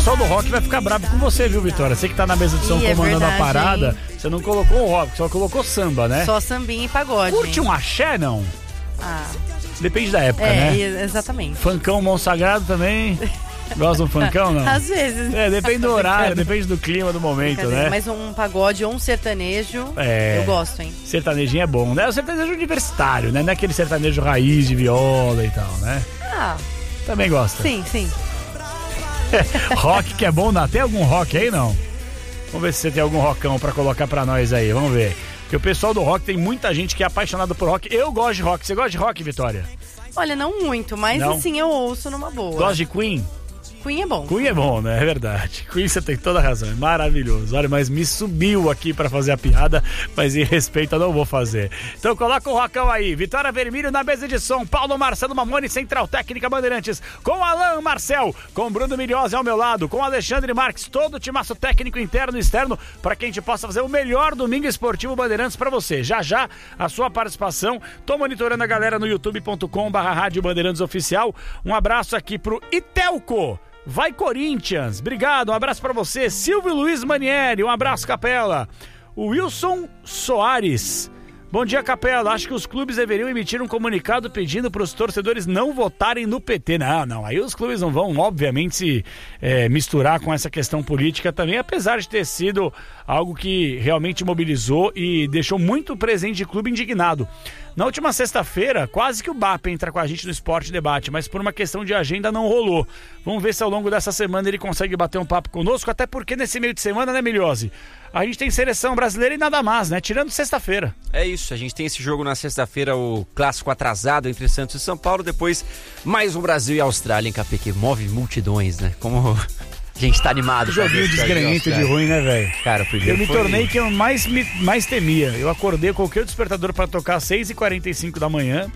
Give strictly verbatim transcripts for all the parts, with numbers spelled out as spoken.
pessoal do rock vai ficar bravo com você, viu, Vitória? Você que tá na mesa de som Ih, é comandando verdade, a parada, hein? você não colocou o rock, só colocou samba, né? Só sambinha e pagode. Curte um axé, não? Ah, Depende da época, é, né? exatamente. Funkão Monsagrado também. Gosta de um funkão, não? Às vezes. É, depende do horário, depende do clima, do momento, né? Mas um pagode ou um sertanejo, É. eu gosto, hein? Sertanejinho é bom, né? O sertanejo universitário, né? Não é aquele sertanejo raiz de viola e tal, né? Ah, Também gosta. sim, sim. Rock que é bom, não? Tem algum rock aí, não? Vamos ver se você tem algum rockão pra colocar pra nós aí, vamos ver. Porque o pessoal do rock, tem muita gente que é apaixonada por rock. Eu gosto de rock. Você gosta de rock, Vitória? Olha, não muito, mas Não? assim, eu ouço numa boa. Gosta de Queen? Queen é bom. Queen é bom, né? É verdade. Queen, você tem toda a razão, é maravilhoso. Olha, mas me subiu aqui pra fazer a piada, mas em respeito eu não vou fazer. Então coloca o rockão aí. Vitória Vermelho na mesa de som. Paulo Marcelo Mamone, Central Técnica Bandeirantes. Com Alain Marcel, com Bruno Milhose ao meu lado, com Alexandre Marques, todo o timaço técnico interno e externo, para que a gente possa fazer o melhor domingo esportivo Bandeirantes pra você. Já já, a sua participação. Tô monitorando a galera no youtube ponto com barra rádio Bandeirantes Oficial. Um abraço aqui pro Itelco. Vai Corinthians, obrigado, um abraço pra você. Silvio Luiz Manieri, um abraço, Capela. O Wilson Soares, bom dia, Capela. Acho que os clubes deveriam emitir um comunicado pedindo para os torcedores não votarem no P T. Não, não, aí os clubes não vão, obviamente, se é, misturar com essa questão política também, apesar de ter sido algo que realmente mobilizou e deixou muito presente de clube indignado. Na última sexta-feira, quase que o B A P entra com a gente no Esporte Debate, mas por uma questão de agenda não rolou. Vamos ver se ao longo dessa semana ele consegue bater um papo conosco, até porque nesse meio de semana, né, Milhose? A gente tem seleção brasileira e nada mais, né? Tirando sexta-feira. É isso, a gente tem esse jogo na sexta-feira, o clássico atrasado entre Santos e São Paulo, depois mais um Brasil e Austrália em Capê, que move multidões, né? Como... A gente tá animado. Joguinho desgrenhento de ruim, né, velho? Cara, primeiro Eu me foi... tornei que eu mais, me, mais temia. Eu acordei, coloquei o despertador pra tocar às seis e quarenta e cinco da manhã.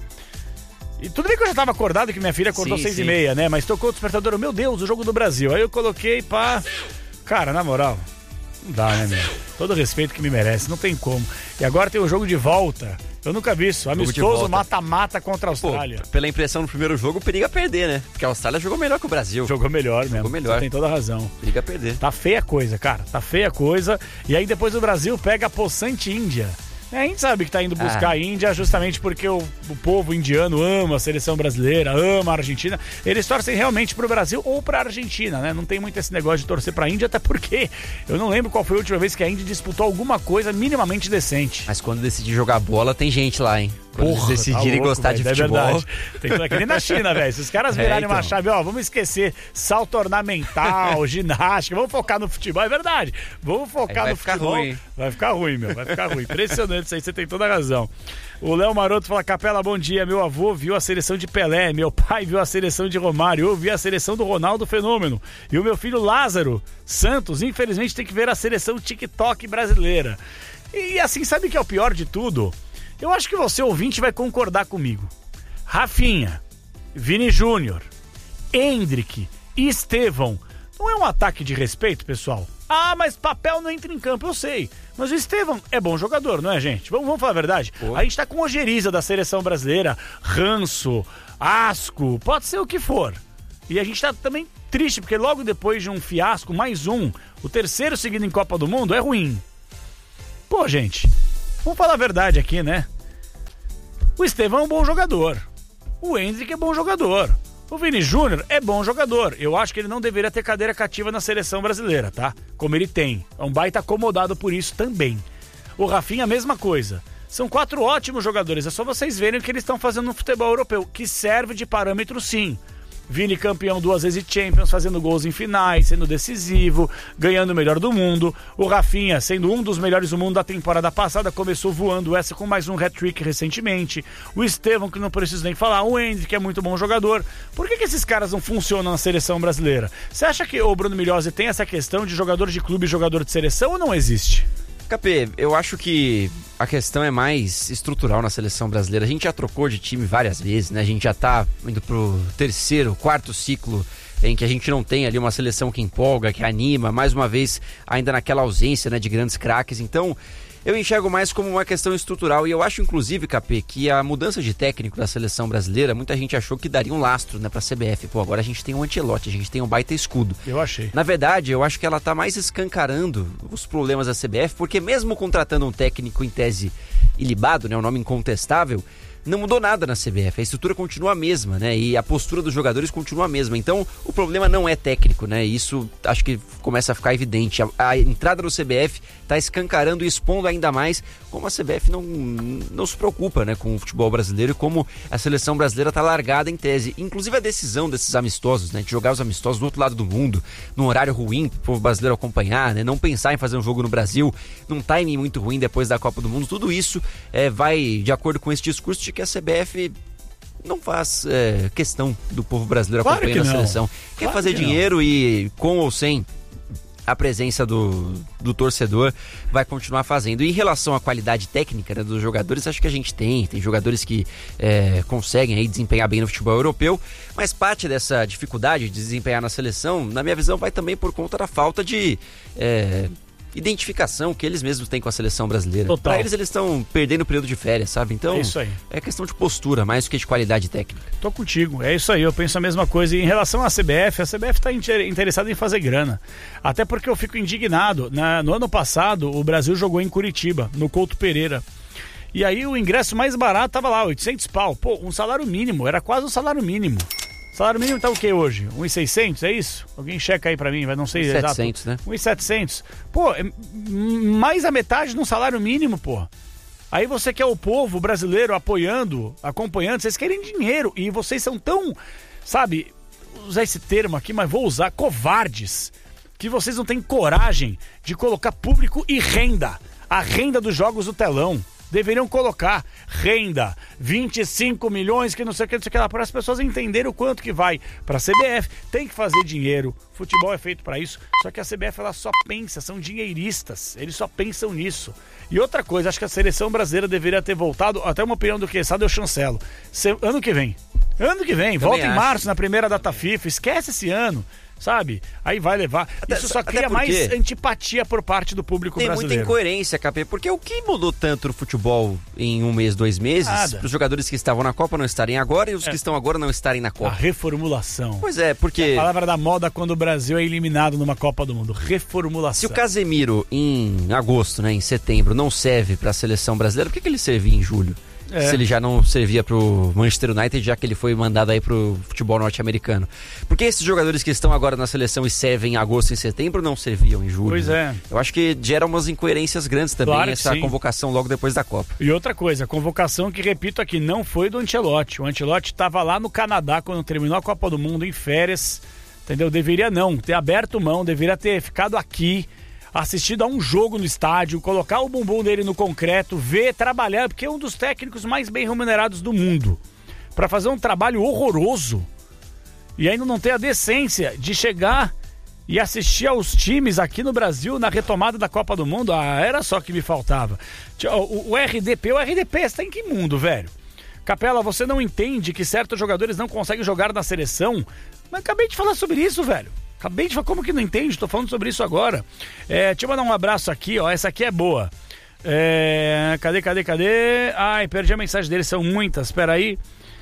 E tudo bem que eu já tava acordado, que minha filha acordou às seis e meia, né? Mas tocou o despertador, meu Deus, o jogo do Brasil. Aí eu coloquei pra... Cara, na moral, não dá, né, meu? Todo respeito que me merece, não tem como. E agora tem o jogo de volta. Eu nunca vi isso. Amistoso, mata-mata contra a Austrália. Pô, pela impressão no primeiro jogo, periga perder, né? Porque a Austrália jogou melhor que o Brasil. Jogou melhor mesmo. Jogou melhor. Você tem toda a razão. Periga perder. Tá feia a coisa, cara. Tá feia a coisa. E aí depois o Brasil pega a possante Índia. A gente sabe que tá indo buscar ah. a Índia justamente porque o, o povo indiano ama a seleção brasileira, ama a Argentina. Eles torcem realmente pro Brasil ou pra Argentina, né? Não tem muito esse negócio de torcer pra Índia, até porque eu não lembro qual foi a última vez que a Índia disputou alguma coisa minimamente decente. Mas quando decidir jogar bola, tem gente lá, hein? Quando Porra, eles decidirem tá louco, gostar véio, de é futebol. Verdade. Tem que aquele na China, velho. Se os caras virarem é, então. uma chave, ó, vamos esquecer salto ornamental, ginástica, vamos focar no futebol, é verdade. Vamos focar vai no ficar futebol. Ruim. Vai ficar ruim, meu. Vai ficar ruim. Impressionante isso aí, você tem toda a razão. O Léo Maroto fala, Capela, bom dia. Meu avô viu a seleção de Pelé, meu pai viu a seleção de Romário, eu vi a seleção do Ronaldo Fenômeno. E o meu filho Lázaro Santos, infelizmente, tem que ver a seleção TikTok brasileira. E assim, sabe o que é o pior de tudo? Eu acho que você, ouvinte, vai concordar comigo. Rafinha, Vini Júnior, Endrick e Estevão. Não é um ataque de respeito, pessoal? Ah, mas papel não entra em campo, eu sei. Mas o Estevão é bom jogador, não é, gente? Vamos, vamos falar a verdade? Pô. A gente tá com ojeriza da seleção brasileira, ranço, asco, pode ser o que for. E a gente tá também triste, porque logo depois de um fiasco, mais um, o terceiro seguido em Copa do Mundo, é ruim. Pô, gente... Vamos falar a verdade aqui, né? O Estevão é um bom jogador. O Endrick é bom jogador. O Vini Júnior é bom jogador. Eu acho que ele não deveria ter cadeira cativa na seleção brasileira, tá? Como ele tem. É um baita acomodado por isso também. O Rafinha, a mesma coisa. São quatro ótimos jogadores. É só vocês verem o que eles estão fazendo no futebol europeu, que serve de parâmetro, sim. Vini campeão duas vezes Champions, fazendo gols em finais, sendo decisivo, ganhando o melhor do mundo. O Rafinha, sendo um dos melhores do mundo da temporada passada, começou voando essa com mais um hat-trick recentemente. O Estevão, que não preciso nem falar. O Endrick, que é muito bom jogador. Por que que esses caras não funcionam na seleção brasileira? Você acha que o Bruno Milhose tem essa questão de jogador de clube e jogador de seleção ou não existe? Capê, eu acho que a questão é mais estrutural na seleção brasileira. A gente já trocou de time várias vezes, né? A gente já tá indo pro terceiro, quarto ciclo em que a gente não tem ali uma seleção que empolga, que anima, mais uma vez ainda naquela ausência, né, de grandes craques. Então, Eu enxergo mais como uma questão estrutural e eu acho, inclusive, Capê, que a mudança de técnico da seleção brasileira, muita gente achou que daria um lastro, né, pra C B F. Pô, agora a gente tem um Ancelotti, a gente tem um baita escudo. Eu achei. Na verdade, eu acho que ela tá mais escancarando os problemas da C B F, porque mesmo contratando um técnico em tese ilibado, né, um nome incontestável, não mudou nada na C B F, a estrutura continua a mesma, né? E a postura dos jogadores continua a mesma. Então, o problema não é técnico, né? Isso acho que começa a ficar evidente. A, a entrada do C B F está escancarando e expondo ainda mais como a C B F não, não se preocupa, né, com o futebol brasileiro e como a seleção brasileira está largada em tese. Inclusive a decisão desses amistosos, né? De jogar os amistosos do outro lado do mundo, num horário ruim para o povo brasileiro acompanhar, né? Não pensar em fazer um jogo no Brasil, num timing muito ruim depois da Copa do Mundo. Tudo isso é, vai de acordo com esse discurso de que a C B F não faz é, questão do povo brasileiro claro acompanhando que a não. seleção. Quer Claro fazer que dinheiro não. E com ou sem a presença do, do torcedor vai continuar fazendo. E em relação à qualidade técnica, né, dos jogadores, acho que a gente tem. Tem jogadores que é, conseguem aí desempenhar bem no futebol europeu, mas parte dessa dificuldade de desempenhar na seleção, na minha visão, vai também por conta da falta de... É, identificação que eles mesmos têm com a seleção brasileira. Total. Pra eles, eles estão perdendo o período de férias, sabe? Então, é isso aí. É questão de postura, mais do que de qualidade técnica. Tô contigo, é isso aí, eu penso a mesma coisa. E em relação à C B F, a C B F tá interessada em fazer grana. Até porque eu fico indignado. Na, no ano passado, o Brasil jogou em Curitiba, no Couto Pereira. E aí o ingresso mais barato tava lá, oitocentos pau. Pô, um salário mínimo, era quase um salário mínimo. Salário mínimo tá o que hoje? um mil e seiscentos, é isso? Alguém checa aí pra mim, vai não sei exato. setecentos, né? um mil e setecentos. Pô, é mais a metade de um salário mínimo, pô. Aí você quer o povo brasileiro apoiando, acompanhando, vocês querem dinheiro. E vocês são tão, sabe, vou usar esse termo aqui, mas vou usar, covardes, que vocês não têm coragem de colocar público e renda. A renda dos jogos do telão. Deveriam colocar renda, vinte e cinco milhões, que não sei o que, não sei o que lá, para as pessoas entenderem o quanto que vai para a C B F. Tem que fazer dinheiro, futebol é feito para isso, só que a C B F ela só pensa, são dinheiristas, eles só pensam nisso. E outra coisa, acho que a seleção brasileira deveria ter voltado, até uma opinião do Quesada eu chancelo, Se, ano que vem, ano que vem, volta em março na primeira data FIFA, esquece esse ano. Sabe? Aí vai levar. Até, Isso só cria mais antipatia por parte do público tem brasileiro. Tem muita incoerência, Capê, porque o que mudou tanto no futebol em um mês, dois meses, Nada. Os jogadores que estavam na Copa não estarem agora e os é. que estão agora não estarem na Copa? A reformulação. Pois é, porque... É a palavra da moda quando o Brasil é eliminado numa Copa do Mundo. Reformulação. Se o Casemiro em agosto, né, em setembro, não serve para a seleção brasileira, por que, que ele servia em julho? É. Se ele já não servia pro Manchester United, já que ele foi mandado aí pro futebol norte-americano. Porque esses jogadores que estão agora na seleção e servem em agosto e setembro não serviam em julho. Pois é. Eu acho que gera umas incoerências grandes também, claro essa sim. convocação logo depois da Copa. E outra coisa, a convocação que, repito aqui, não foi do Ancelotti. O Ancelotti estava lá no Canadá quando terminou a Copa do Mundo, em férias, entendeu? Deveria não ter aberto mão, deveria ter ficado aqui, assistido a um jogo no estádio, colocar o bumbum dele no concreto, ver, trabalhar, porque é um dos técnicos mais bem remunerados do mundo. Para fazer um trabalho horroroso e ainda não ter a decência de chegar e assistir aos times aqui no Brasil na retomada da Copa do Mundo, ah, era só que me faltava. O, o R D P, o R D P, você tá em que mundo, velho? Capela, você não entende que certos jogadores não conseguem jogar na seleção? Mas acabei de falar sobre isso, velho. Acabei de falar, como que não entende? Tô falando sobre isso agora. É, deixa eu mandar um abraço aqui, ó. Essa aqui é boa. É, cadê, cadê, cadê? Ai, perdi a mensagem dele, são muitas. Espera aí.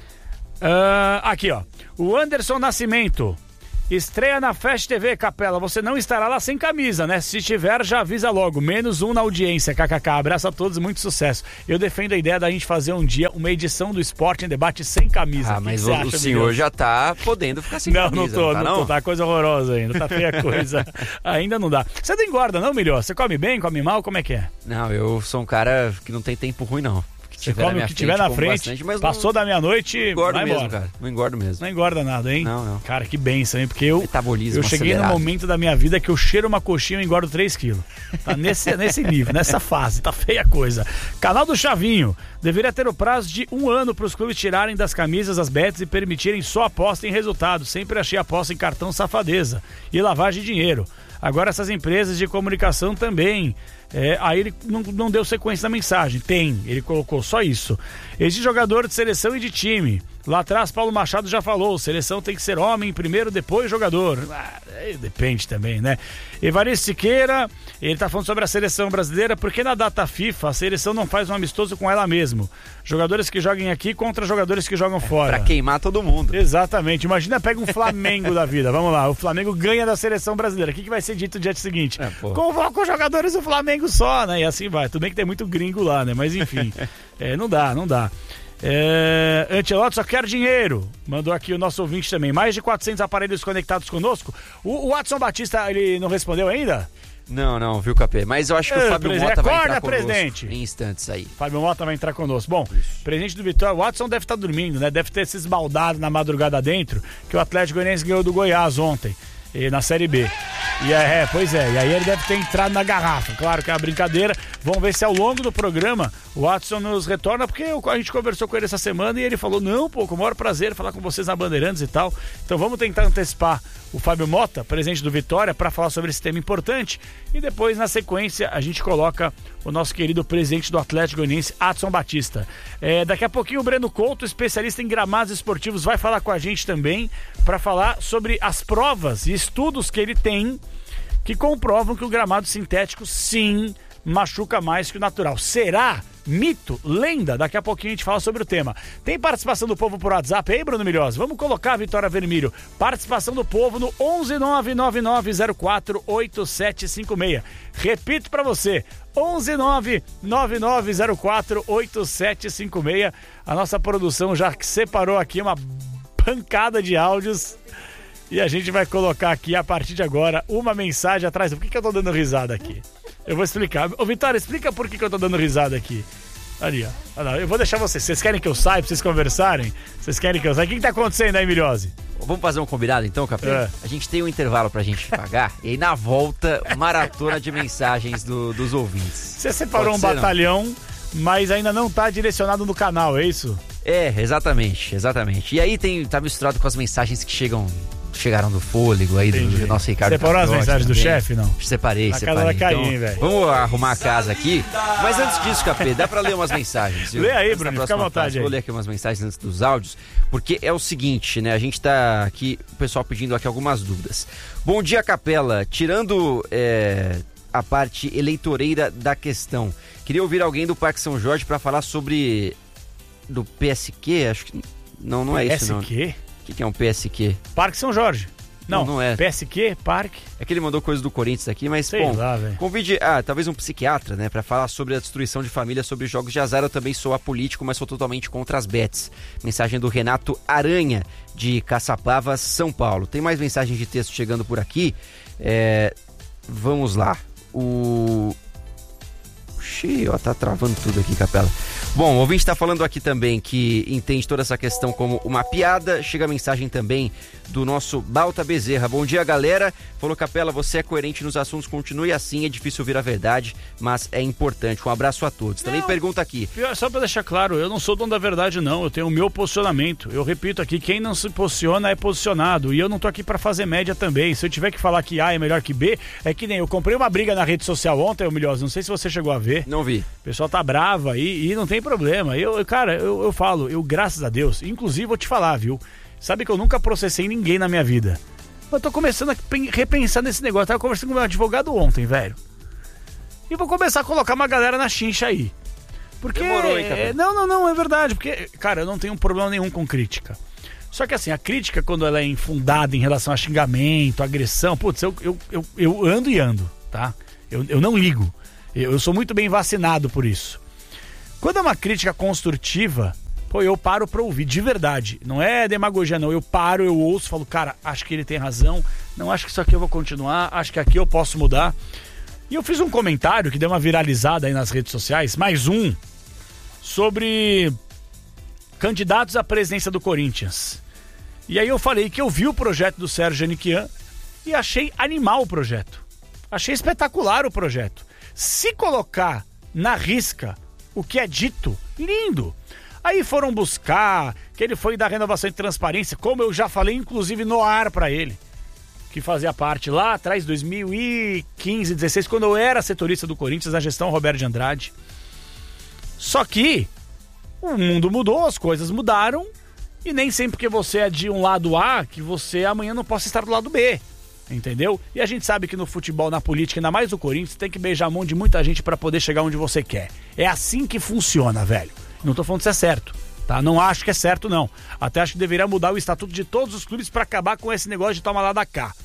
Uh, aqui, ó. O Anderson Nascimento. Estreia na Fast T V, Capela. Você não estará lá sem camisa, né? Se tiver, já avisa logo. Menos um na audiência, kkk. Abraço a todos, muito sucesso. Eu defendo a ideia da gente fazer um dia uma edição do Esporte em Debate sem camisa. Ah, que mas que o, acha, o senhor Miguel? já tá podendo ficar sem não, camisa. Não, tô, não, tá, não, não tô, tá coisa horrorosa ainda, tá feia a coisa. Ainda não dá. Você não engorda não, Melhor? Você come bem, come mal, como é que é? Não, eu sou um cara que não tem tempo ruim, não. Você come o que tiver na frente, bastante, mas passou não, da meia-noite, não engordo vai mesmo, embora. cara. Não engordo mesmo. Não engorda nada, hein? Não, não. Cara, que bênção, hein? Porque eu, Metabolismo eu cheguei acelerado. no momento da minha vida que eu cheiro uma coxinha e engordo três quilos. Tá nesse, nesse nível, nessa fase, tá feia a coisa. Canal do Chavinho. Deveria ter o prazo de um ano para os clubes tirarem das camisas as bets e permitirem só aposta em resultado. Sempre achei aposta em cartão safadeza e lavagem de dinheiro. Agora essas empresas de comunicação também. É, aí ele não, não deu sequência na mensagem. Tem, ele colocou só isso. Esse jogador de seleção e de time, Lá atrás, Paulo Machado já falou, seleção tem que ser homem primeiro, depois jogador. Ah, depende também, né? Evaristo Siqueira, ele tá falando sobre a seleção brasileira, porque na data FIFA a seleção não faz um amistoso com ela mesmo. Jogadores que joguem aqui contra jogadores que jogam fora. Pra queimar todo mundo. Exatamente. Imagina, pega um Flamengo da vida. Vamos lá, o Flamengo ganha da seleção brasileira. O que, que vai ser dito no dia seguinte? É, convoca os jogadores do Flamengo só, né? E assim vai. Tudo bem que tem muito gringo lá, né? Mas enfim, é, não dá, não dá. É, Antelote só quer dinheiro. Mandou aqui o nosso ouvinte também. Mais de quatrocentos aparelhos conectados conosco. O, o Watson Batista, ele não respondeu ainda? Não, não, viu, Capê? Mas eu acho que é, o Fábio Mota vai entrar conosco presidente. em instantes aí. Fábio Mota vai entrar conosco. Bom, Isso. presidente do Vitória, o Watson deve estar dormindo, né? Deve ter se esbaldado na madrugada dentro, que o Atlético Goianiense ganhou do Goiás ontem, na Série B. E é, é, pois é, e aí ele deve ter entrado na garrafa. Claro que é uma brincadeira. Vamos ver se ao longo do programa o Watson nos retorna, porque a gente conversou com ele essa semana e ele falou, não, pô, com o maior prazer falar com vocês na Bandeirantes e tal. Então vamos tentar antecipar o Fábio Mota, presidente do Vitória, para falar sobre esse tema importante. E depois, na sequência, a gente coloca o nosso querido presidente do Atlético Goianiense, Adson Batista. É, daqui a pouquinho o Breno Couto, especialista em gramados esportivos, vai falar com a gente também para falar sobre as provas e estudos que ele tem que comprovam que o gramado sintético, sim, machuca mais que o natural. Será? Mito? Lenda? Daqui a pouquinho a gente fala sobre o tema. Tem participação do povo por WhatsApp aí, Bruno Milhosa? Vamos colocar a Vitória Vermelho. Participação do povo no onze nove nove nove zero quatro oito sete cinco seis. Repito pra você, onze nove nove nove zero quatro oito sete cinco seis. A nossa produção já separou aqui uma pancada de áudios. E a gente vai colocar aqui, a partir de agora, uma mensagem atrás. Por que, que eu tô dando risada aqui? Eu vou explicar. Ô, Vitória, explica por que, que eu tô dando risada aqui. Ali, ó. Ah, não, eu vou deixar vocês. Vocês querem que eu saia pra vocês conversarem? Vocês querem que eu saia? O que, que tá acontecendo aí, Milhose? Vamos fazer um combinado então, Capê? É. A gente tem um intervalo pra gente pagar. E aí, na volta, maratona de mensagens do, dos ouvintes. Você separou Pode um ser, batalhão, não? Mas ainda não tá direcionado no canal, é isso? É, exatamente, exatamente. E aí tem, tá misturado com as mensagens que chegam... chegaram do fôlego aí do, do nosso Ricardo. Separou as mensagens do chefe, não? Separei, a separei. Vai cair, então, hein, velho? Vamos arrumar a casa aqui. Mas antes disso, Capê, dá pra ler umas mensagens. Viu? Lê aí, Bruno, fica à vontade fase, aí. Vou ler aqui umas mensagens antes dos áudios, porque é o seguinte, né? A gente tá aqui, o pessoal pedindo aqui algumas dúvidas. Bom dia, Capela. Tirando é, a parte eleitoreira da questão, queria ouvir alguém do Parque São Jorge pra falar sobre... do P S Q? Acho que... Não, não é isso, não. P S Q? O que, que é um P S Q? Parque São Jorge. Não, não, não é. P S Q, Parque. É que ele mandou coisas do Corinthians aqui, mas, Sei bom, lá, convide, ah, talvez um psiquiatra, né, pra falar sobre a destruição de família, sobre jogos de azar. Eu também sou apolítico, mas sou totalmente contra as bets. Mensagem do Renato Aranha, de Caçapava, São Paulo. Tem mais mensagens de texto chegando por aqui. É, vamos lá. O... Oxi, ó, tá travando tudo aqui, Capela. Bom, o ouvinte está falando aqui também que entende toda essa questão como uma piada. Chega a mensagem também do nosso Balta Bezerra. Bom dia, galera. Falou, Capela, você é coerente nos assuntos, continue assim, é difícil ouvir a verdade, mas é importante. Um abraço a todos. Também não, pergunta aqui. Só para deixar claro, eu não sou dono da verdade, não. Eu tenho o meu posicionamento. Eu repito aqui, quem não se posiciona é posicionado. E eu não tô aqui para fazer média também. Se eu tiver que falar que A é melhor que B, é que nem eu comprei uma briga na rede social ontem, Milhosa, não sei se você chegou a ver. Não vi. O pessoal tá bravo aí e não tem problema. Eu, cara, eu, eu falo, eu, graças a Deus, inclusive vou te falar, viu? Sabe que eu nunca processei ninguém na minha vida. Eu tô começando a repensar nesse negócio. Eu tava conversando com o meu advogado ontem, velho. E vou começar a colocar uma galera na chincha aí. Porque. Demorou, hein, é, não, não, não, é verdade. Porque, cara, eu não tenho problema nenhum com crítica. Só que assim, a crítica, quando ela é infundada em relação a xingamento, agressão, putz, eu, eu, eu, eu ando e ando, tá? Eu, eu não ligo. Eu, eu sou muito bem vacinado por isso. Quando é uma crítica construtiva, pô, eu paro pra ouvir, de verdade. Não é demagogia, não. Eu paro, eu ouço, falo, cara, acho que ele tem razão. Não, acho que isso aqui eu vou continuar. Acho que aqui eu posso mudar. E eu fiz um comentário que deu uma viralizada aí nas redes sociais, mais um, sobre candidatos à presidência do Corinthians. E aí eu falei que eu vi o projeto do Sérgio Janiquian e achei animal o projeto. Achei espetacular o projeto. Se colocar na risca o que é dito, lindo. Aí foram buscar que ele foi da renovação e transparência, como eu já falei, inclusive no ar pra ele, que fazia parte lá atrás, dois mil e quinze, dezesseis, quando eu era setorista do Corinthians, na gestão Roberto de Andrade. Só que o mundo mudou, as coisas mudaram E nem sempre porque você é de um lado A, que você amanhã não possa estar do lado B. Entendeu? E a gente sabe que no futebol, na política, ainda mais no Corinthians, tem que beijar a mão de muita gente pra poder chegar onde você quer. É assim que funciona, velho. Não tô falando que isso é certo, tá? Não acho que é certo, não. Até acho que deveria mudar o estatuto de todos os clubes pra acabar com esse negócio de tomar lá da cá.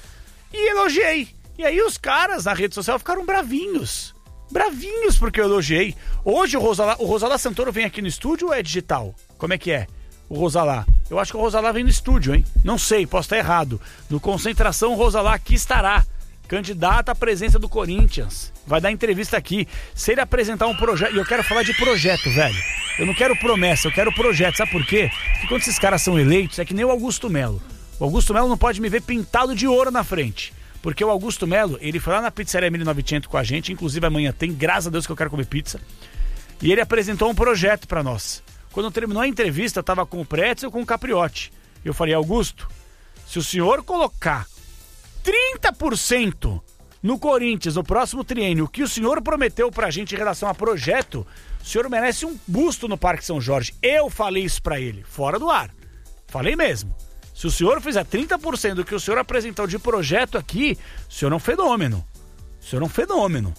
E elogiei. E aí os caras na rede social ficaram bravinhos. Bravinhos porque eu elogiei. Hoje o Rosalá, o Rosalá Santoro vem aqui no estúdio ou é digital? Como é que é? O Rosalá. Eu acho que o Rosalá vem no estúdio, hein? Não sei, posso estar errado. No Concentração, o Rosalá aqui estará. Candidato à presença do Corinthians. Vai dar entrevista aqui. Se ele apresentar um projeto... E eu quero falar de projeto, velho. Eu não quero promessa, eu quero projeto. Sabe por quê? Porque quando esses caras são eleitos, é que nem o Augusto Melo. O Augusto Melo não pode me ver pintado de ouro na frente. Porque o Augusto Melo, ele foi lá na Pizzaria mil e novecentos com a gente. Inclusive amanhã tem, graças a Deus que eu quero comer pizza. E ele apresentou um projeto pra nós. Quando terminou a entrevista, eu tava com o Pretzel e com o Capriotti. Eu falei, Augusto, se o senhor colocar trinta por cento no Corinthians no próximo triênio, o que o senhor prometeu pra gente em relação a projeto, o senhor merece um busto no Parque São Jorge. Eu falei isso pra ele, fora do ar. Falei mesmo. Se o senhor fizer trinta por cento do que o senhor apresentou de projeto aqui, o senhor é um fenômeno. O senhor é um fenômeno.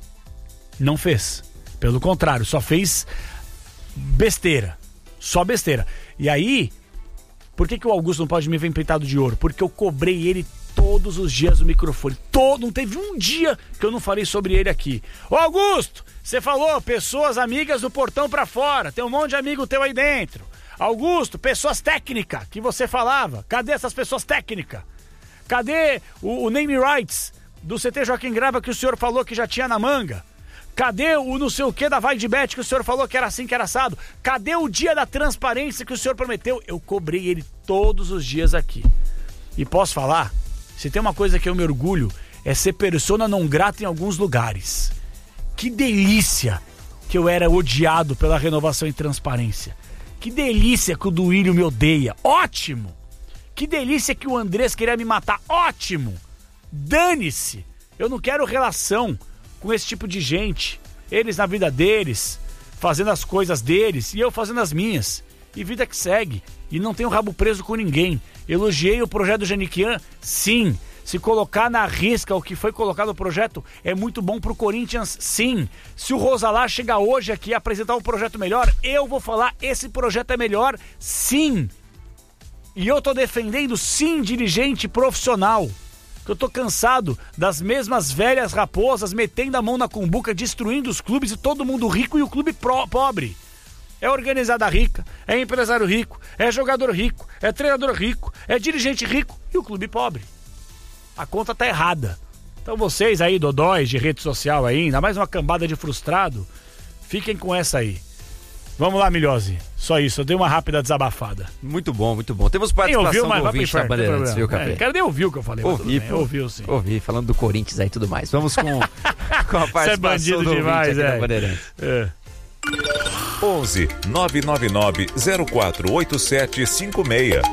Não fez. Pelo contrário, só fez... besteira, só besteira. E aí, por que que o Augusto não pode me ver pintado de ouro? Porque eu cobrei ele todos os dias no microfone. Todo, não teve um dia que eu não falei sobre ele aqui. Ô Augusto, você falou pessoas amigas do portão pra fora, tem um monte de amigo teu aí dentro. Augusto, pessoas técnicas que você falava, cadê essas pessoas técnicas? Cadê o, o name rights do C T Joaquim Grava que o senhor falou que já tinha na manga? Cadê o não sei o que da Vai de Bet que o senhor falou que era assim, que era assado? Cadê o dia da transparência que o senhor prometeu? Eu cobrei ele todos os dias aqui. E posso falar? Se tem uma coisa que eu me orgulho, é ser persona não grata em alguns lugares. Que delícia que eu era odiado pela Renovação e Transparência. Que delícia que o Duílio me odeia. Ótimo! Que delícia que o Andrés queria me matar. Ótimo! Dane-se! Eu não quero relação com esse tipo de gente, eles na vida deles, fazendo as coisas deles e eu fazendo as minhas, e vida que segue, e não tenho rabo preso com ninguém. Elogiei o projeto do Janiquian, sim. Se colocar na risca o que foi colocado no projeto é muito bom pro Corinthians, sim. Se o Rosalá chegar hoje aqui e apresentar um projeto melhor, eu vou falar, esse projeto é melhor, sim. E eu tô defendendo, sim, dirigente profissional. Que eu tô cansado das mesmas velhas raposas metendo a mão na cumbuca, destruindo os clubes e todo mundo rico e o clube pro, pobre. É organizada rica, é empresário rico, é jogador rico, é treinador rico, é dirigente rico e o clube pobre. A conta tá errada. Então vocês aí, dodóis de rede social aí, ainda mais uma cambada de frustrado, fiquem com essa aí. Vamos lá, Milhose. Só isso, eu dei uma rápida desabafada. Muito bom, muito bom. Temos participação ouviu, mas do ouvinte da Bandeirantes, viu, Capê? É, quero nem ouvir o que eu falei. Ouvi, bem, ouviu sim. Ouvi, falando do Corinthians aí e tudo mais. Vamos com, com a participação é bandido do demais, ouvinte aqui é. da Bandeirantes. É. onze nove nove nove zero quatro oito sete cinco seis.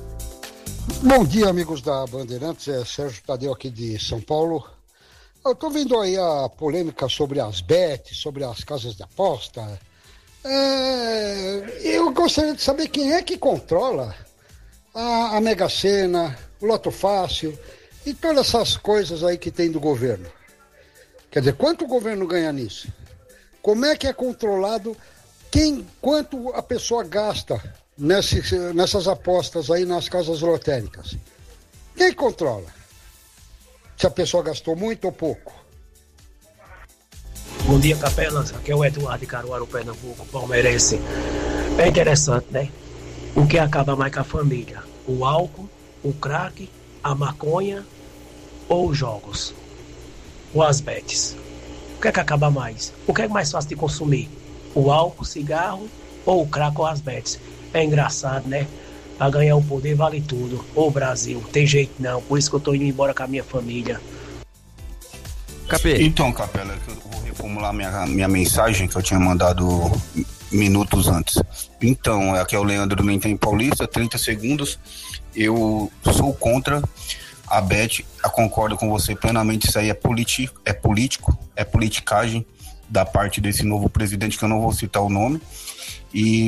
Bom dia, amigos da Bandeirantes, é Sérgio Tadeu aqui de São Paulo. Eu tô vendo aí a polêmica sobre as bets, sobre as casas de aposta. É, eu gostaria de saber quem é que controla a, a Mega Sena, o Loto Fácil e todas essas coisas aí que tem do governo. Quer dizer, quanto o governo ganha nisso? Como é que é controlado, quem, quanto a pessoa gasta nesse, nessas apostas aí nas casas lotéricas? Quem controla? Se a pessoa gastou muito ou pouco? Bom dia, Capelas. Aqui é o Eduardo de Caruaru, Pernambuco, palmeirense. É interessante, né? O que acaba mais com a família? O álcool, o crack, a maconha ou os jogos? Ou as bets? O que é que acaba mais? O que é mais fácil de consumir? O álcool, o cigarro ou o crack ou as bets? É engraçado, né? Pra ganhar o poder vale tudo. Ô Brasil, tem jeito não. Por isso que eu tô indo embora com a minha família. Capê. Então, Capela, eu vou reformular minha, minha mensagem que eu tinha mandado minutos antes. Então, aqui é o Leandro do Intem Paulista, trinta segundos. Eu sou contra a bet, eu concordo com você plenamente, isso aí é, politi- é político, é politicagem da parte desse novo presidente, que eu não vou citar o nome. E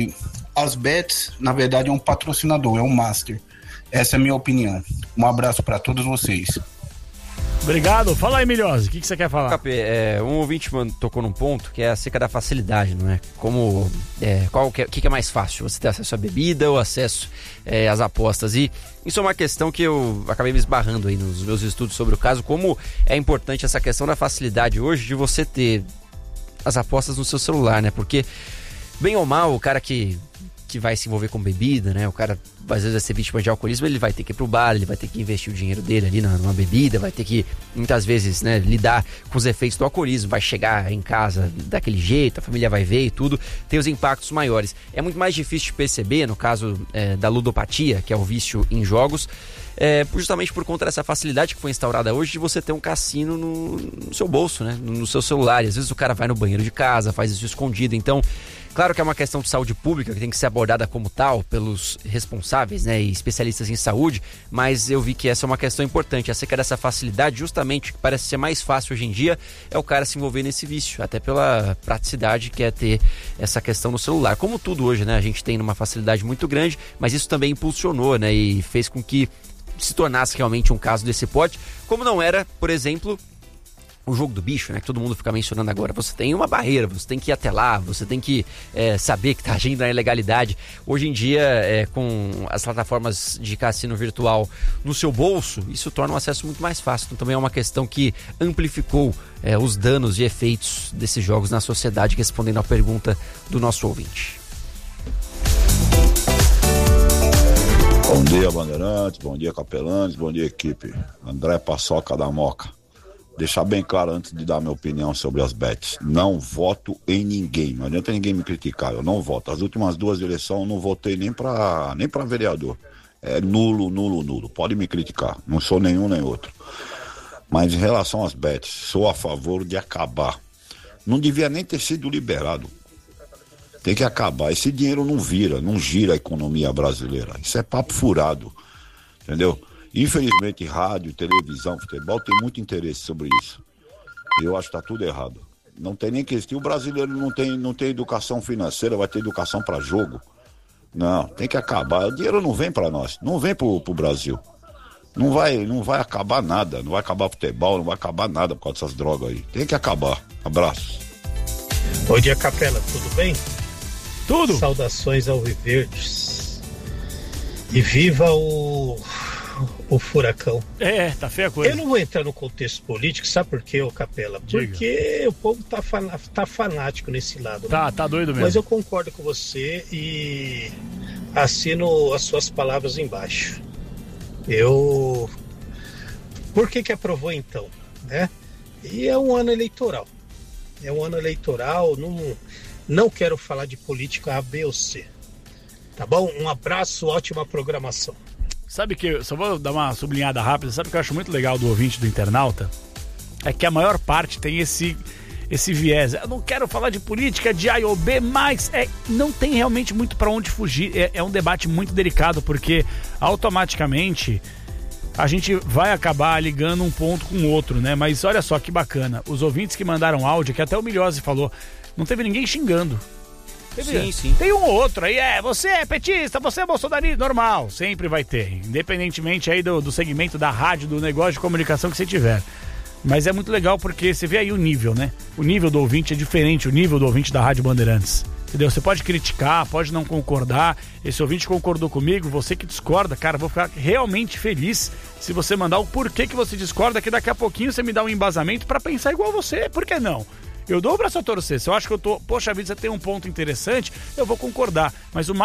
as bets, na verdade, é um patrocinador, é um master. Essa é a minha opinião. Um abraço para todos vocês. Obrigado. Fala aí, Milhose, o que, que você quer falar? Capê, é, um ouvinte mano, tocou num ponto que é acerca da facilidade, não é? Como, é, qual que é, que, que é mais fácil? Você ter acesso à bebida ou acesso é, às apostas? E isso é uma questão que eu acabei me esbarrando aí nos meus estudos sobre o caso, como é importante essa questão da facilidade hoje de você ter as apostas no seu celular, né? Porque, bem ou mal, o cara que... que vai se envolver com bebida, né? O cara, às vezes, vai ser vítima de alcoolismo, ele vai ter que ir pro bar, ele vai ter que investir o dinheiro dele ali numa bebida, vai ter que, muitas vezes, né, lidar com os efeitos do alcoolismo, vai chegar em casa daquele jeito, a família vai ver e tudo, tem os impactos maiores. É muito mais difícil de perceber, no caso é, da ludopatia, que é o vício em jogos, é, justamente por conta dessa facilidade que foi instaurada hoje de você ter um cassino no, no seu bolso, né? No, no seu celular. E às vezes o cara vai no banheiro de casa, faz isso escondido. Então, claro que é uma questão de saúde pública que tem que ser abordada como tal pelos responsáveis, né, e especialistas em saúde, mas eu vi que essa é uma questão importante. Acerca dessa facilidade, justamente, que parece ser mais fácil hoje em dia, é o cara se envolver nesse vício, até pela praticidade que é ter essa questão no celular. Como tudo hoje, né, a gente tem uma facilidade muito grande, mas isso também impulsionou, né, e fez com que se tornasse realmente um caso desse porte, como não era, por exemplo, o jogo do bicho, né, que todo mundo fica mencionando agora. Você tem uma barreira, você tem que ir até lá, você tem que é, saber que está agindo na ilegalidade. Hoje em dia, é, com as plataformas de cassino virtual no seu bolso, isso torna o acesso muito mais fácil. Então também é uma questão que amplificou é, os danos e efeitos desses jogos na sociedade, respondendo à pergunta do nosso ouvinte. Bom dia, Bandeirantes, bom dia, Capelanes, bom dia, equipe. André Paçoca da Moca. Deixar bem claro antes de dar minha opinião sobre as bets. Não voto em ninguém. Não adianta ninguém me criticar. Eu não voto. As últimas duas eleições eu não votei nem para nem para vereador. É nulo, nulo, nulo. Pode me criticar. Não sou nenhum nem outro. Mas em relação às bets, sou a favor de acabar. Não devia nem ter sido liberado. Tem que acabar. Esse dinheiro não vira, não gira a economia brasileira. Isso é papo furado. Entendeu? Infelizmente, rádio, televisão, futebol tem muito interesse sobre isso. Eu acho que está tudo errado. Não tem nem que existir. O brasileiro não tem, não tem educação financeira, vai ter educação para jogo. Não, tem que acabar. O dinheiro não vem para nós, não vem para o Brasil. Não vai, não vai acabar nada, não vai acabar futebol, não vai acabar nada por causa dessas drogas aí. Tem que acabar. Abraços. Bom dia, Capela, tudo bem? Tudo. Saudações ao Viverdes. E viva o... o furacão. É, tá feia a coisa. Eu não vou entrar no contexto político, sabe por quê, ô Capela? Porque Diga. o povo tá, fan... tá fanático nesse lado. Tá, né? tá doido mesmo. Mas eu concordo com você e assino as suas palavras embaixo. Eu... Por que que aprovou então? Né? E é um ano eleitoral. É um ano eleitoral, não, não quero falar de política A, B ou C. Tá bom? Um abraço, ótima programação. Sabe que, só vou dar uma sublinhada rápida, sabe o que eu acho muito legal do ouvinte do internauta? É que a maior parte tem esse, esse viés. Eu não quero falar de política de A ou B, mas é, não tem realmente muito para onde fugir. É, é um debate muito delicado, porque automaticamente a gente vai acabar ligando um ponto com o outro, né? Mas olha só que bacana, os ouvintes que mandaram áudio, que até o Milhose falou, não teve ninguém xingando. Teve, sim, sim. Tem um ou outro aí, é, você é petista, você é bolsonarista, normal, sempre vai ter, independentemente aí do, do segmento da rádio, do negócio de comunicação que você tiver. Mas é muito legal porque você vê aí o nível, né? O nível do ouvinte é diferente, o nível do ouvinte da Rádio Bandeirantes. Entendeu? Você pode criticar, pode não concordar. Esse ouvinte concordou comigo, você que discorda, cara, vou ficar realmente feliz se você mandar o porquê que você discorda, que daqui a pouquinho você me dá um embasamento pra pensar igual você, por que não? Eu dou o braço a torcer. Se eu acho que eu tô, poxa vida, você tem um ponto interessante, eu vou concordar. Mas o